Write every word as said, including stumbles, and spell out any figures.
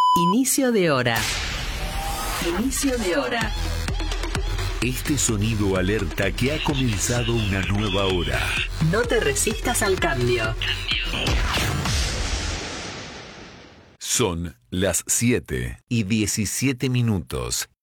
Inicio de hora. Inicio de hora. Este sonido alerta que ha comenzado una nueva hora. No te resistas al cambio. Son las siete y diecisiete minutos.